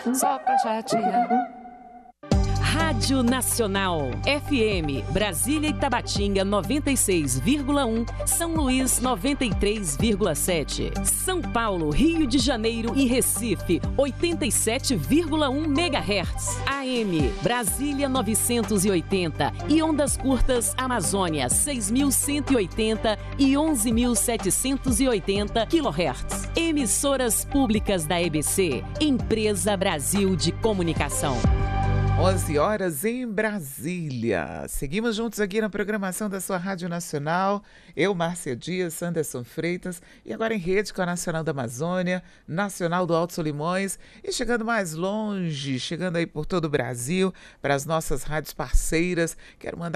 só pra chatear. Rádio Nacional, FM, Brasília e Tabatinga 96,1, São Luís 93,7, São Paulo, Rio de Janeiro e Recife 87,1 MHz, AM, Brasília 980 e ondas curtas Amazônia 6.180 e 11.780 kHz. Emissoras públicas da EBC, Empresa Brasil de Comunicação. 11 horas em Brasília. Seguimos juntos aqui na programação da sua Rádio Nacional. Eu, Márcia Dias, Anderson Freitas e agora em rede com a Nacional da Amazônia, Nacional do Alto Solimões e chegando mais longe, chegando aí por todo o Brasil, para as nossas rádios parceiras. Quero mandar